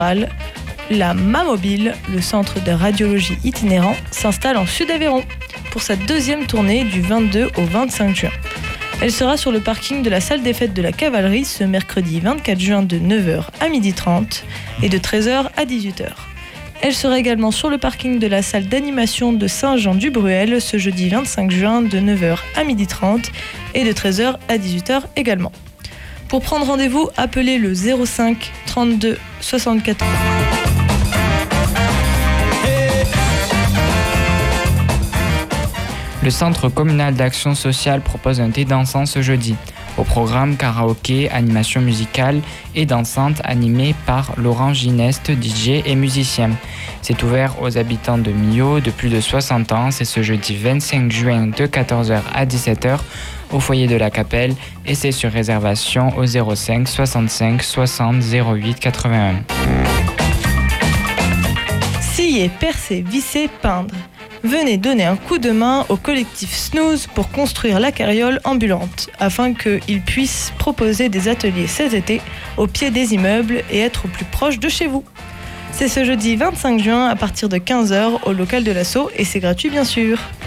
la Mamobile, le centre de radiologie itinérant, s'installe en Sud-Aveyron pour sa deuxième tournée du 22 au 25 juin. Elle sera sur le parking de la salle des fêtes de la Cavalerie ce mercredi 24 juin de 9h à 12h30 et de 13h à 18h. Elle sera également sur le parking de la salle d'animation de Saint-Jean-du-Bruel ce jeudi 25 juin de 9h à 12h30 et de 13h à 18h également. Pour prendre rendez-vous, appelez le 05 32 74. Le Centre communal d'action sociale propose un thé dansant ce jeudi. Au programme karaoké, animation musicale et dansante animée par Laurent Gineste, DJ et musicien. C'est ouvert aux habitants de Millau de plus de 60 ans. C'est ce jeudi 25 juin de 14h à 17h au foyer de la Capelle et c'est sur réservation au 05 65 60 08 81. Scier, percer, visser, peindre. Venez donner un coup de main au collectif Snooze pour construire la carriole ambulante, afin qu'il puisse proposer des ateliers cet été au pied des immeubles et être au plus proche de chez vous. C'est ce jeudi 25 juin à partir de 15h au local de l'Asso et c'est gratuit bien sûr.